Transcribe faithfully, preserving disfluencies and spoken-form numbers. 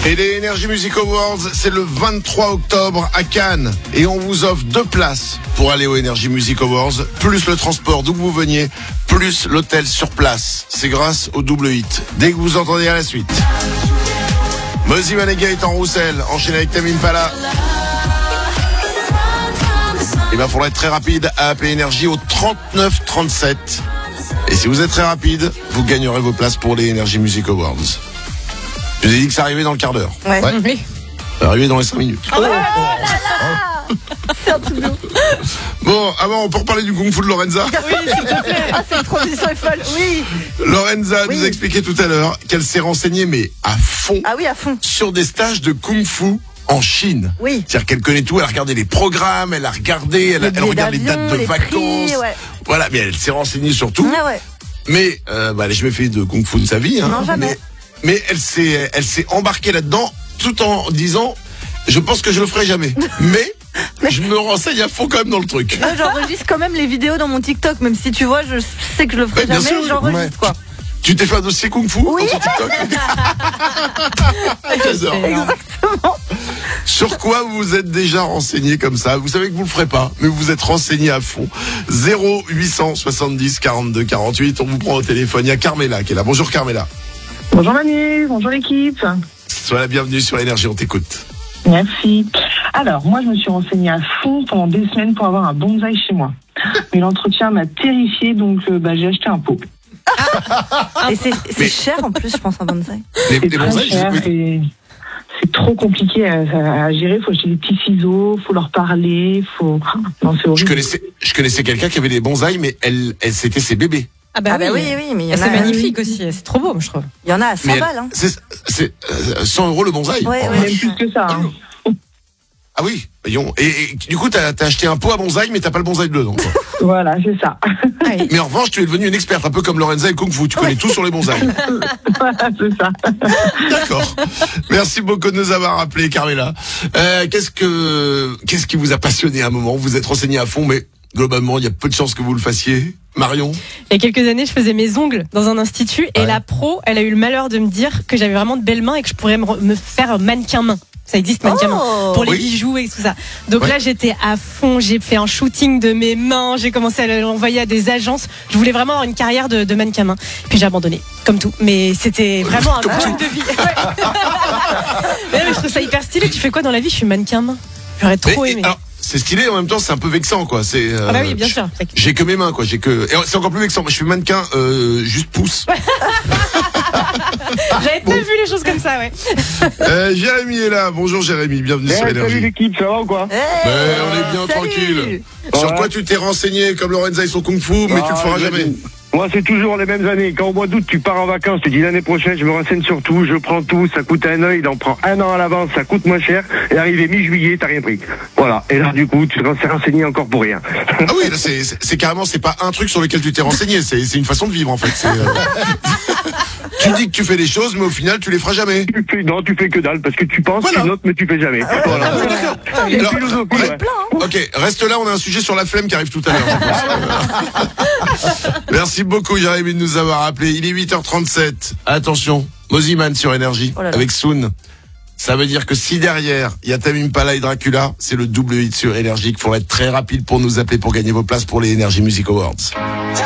Et les Energy Music Awards, c'est le vingt-trois octobre à Cannes. Et on vous offre deux places pour aller aux Energy Music Awards, plus le transport d'où que vous veniez, plus l'hôtel sur place. C'est grâce au double hit. Dès que vous entendez à la suite. Mozzie Manega est en Roussel, enchaîné avec Tame Impala. Il va falloir être très rapide à appeler Énergie au trente-neuf trente-sept. Et si vous êtes très rapide, vous gagnerez vos places pour les Energy Music Awards. Je vous ai dit que ça arrivait dans le quart d'heure. Ouais. ouais. Oui. Ça arrivait dans les cinq minutes. Oh là là. C'est un truc de ouf. Bon, avant, on peut reparler du Kung Fu de Lorenza. Oui, s'il te plaît. Ah, cette transition est folle. Oui. Lorenza oui. nous a expliqué tout à l'heure qu'elle s'est renseignée, mais à fond. Ah oui, à fond. Sur des stages de Kung Fu en Chine. Oui. C'est-à-dire qu'elle connaît tout, elle a regardé les programmes, elle a regardé, elle, a, elle regarde les dates de les vacances. Prix, ouais. Voilà, mais elle s'est renseignée sur tout. Ouais, ouais. Mais euh, bah, elle n'a jamais fait de Kung Fu de sa vie. Hein, non, jamais. Mais, mais elle s'est, elle s'est embarquée là-dedans tout en disant, je pense que je le ferai jamais. mais, mais je me renseigne à fond quand même dans le truc. Moi, j'enregistre quand même les vidéos dans mon TikTok, même si tu vois, je sais que je le ferai ouais, jamais, sûr, j'enregistre ouais. quoi. Tu t'es fait un dossier Kung Fu oui. sur TikTok? Exactement. Sur quoi vous vous êtes déjà renseigné comme ça? Vous savez que vous le ferez pas, mais vous vous êtes renseigné à fond. zéro huit cent soixante-dix quarante-deux quarante-huit, on vous prend au téléphone. Il y a Carmela qui est là. Bonjour Carmela. Bonjour Manu, bonjour l'équipe. Sois la bienvenue sur Énergie, on t'écoute. Merci. Alors, moi je me suis renseignée à fond pendant des semaines pour avoir un bonsaï chez moi. Mais l'entretien m'a terrifiée, donc euh, bah, j'ai acheté un pot. Et c'est, c'est mais... cher en plus, je pense, un bonsaï. Les, c'est les très bonsaïs, cher je... et c'est trop compliqué à, à, à gérer. Il faut acheter des petits ciseaux, faut leur parler, faut. Non, c'est horrible. Je connaissais, je connaissais quelqu'un qui avait des bonsaïs, mais elle, elle c'était ses bébés. Ah bah, ah bah oui, oui, oui, mais il y en c'est a. magnifique aussi, c'est trop beau, je trouve. Il y en a à cent mais balles. Hein. C'est, c'est euh, cent euros le bonsaï. Ouais, oh, ouais. Même plus que ça. Hein. Ah oui, voyons. Et, et du coup, t'as, t'as acheté un pot à bonsaï, mais t'as pas le bonsaï dedans. Quoi. Voilà, c'est ça. Mais en revanche, tu es devenue une experte, un peu comme Lorenza et Kung Fu. Tu connais ouais. tout sur les bonsaïs. Voilà, c'est ça. D'accord. Merci beaucoup de nous avoir appelé, Carmela. Euh, qu'est-ce que, qu'est-ce qui vous a passionné à un moment? Vous êtes renseigné à fond, mais globalement, il y a peu de chances que vous le fassiez. Marion? Il y a quelques années, je faisais mes ongles dans un institut et ouais. la pro, elle a eu le malheur de me dire que j'avais vraiment de belles mains et que je pourrais me, me faire mannequin main. Ça existe, mannequin main, oh, pour les oui. bijoux et tout ça. Donc ouais. là, j'étais à fond. J'ai fait un shooting de mes mains. J'ai commencé à l'envoyer à des agences. Je voulais vraiment avoir une carrière de, de mannequin main. Puis j'ai abandonné, comme tout. Mais c'était vraiment un truc de vie. Ouais. mais, mais je trouve ça hyper stylé. Tu fais quoi dans la vie? Je suis mannequin main. J'aurais trop mais, aimé. Alors, c'est stylé, en même temps, c'est un peu vexant, quoi. C'est, euh, ah bah oui, bien sûr. J'ai que mes mains, quoi. J'ai que, et c'est encore plus vexant. Je suis mannequin, euh, juste pouce. J'avais bon. pas vu les choses comme ça, ouais. euh, Jérémy est là. Bonjour Jérémy, bienvenue hey, sur Énergie. Salut l'équipe, ça va ou quoi? Hey, ben, on est bien salut. tranquille. Ouais. Sur quoi tu t'es renseigné comme Lorenza et son Kung Fu, mais ah, tu le feras jamais. Moi, c'est toujours les mêmes années. Quand au mois d'août, tu pars en vacances, tu dis l'année prochaine, je me renseigne sur tout, je prends tout, ça coûte un œil, il en prend un an à l'avance, ça coûte moins cher, et arrivé mi-juillet, t'as rien pris. Voilà. Et là, du coup, tu t'es renseigné encore pour rien. Ah oui, là, c'est, c'est, c'est carrément, c'est pas un truc sur lequel tu t'es renseigné, c'est, c'est une façon de vivre, en fait. C'est, euh... tu dis que tu fais des choses, mais au final, tu les feras jamais. Tu fais, non, tu fais que dalle, parce que tu penses, voilà. tu notes, mais tu fais jamais. Ah, voilà. Ah, oui, d'accord. Ah, Alors, philosophie, ouais. ouais. Ok, reste là, on a un sujet sur la flemme qui arrive tout à l'heure. Merci beaucoup, Jérémy, de nous avoir appelé. Il est huit heures trente-sept. Attention, Mozzie Man sur Énergie, oh là là. Avec Soon. Ça veut dire que si derrière, il y a Tame Impala et Dracula, c'est le double hit sur Énergie qu'il faudra être très rapide pour nous appeler pour gagner vos places pour les Energy Music Awards.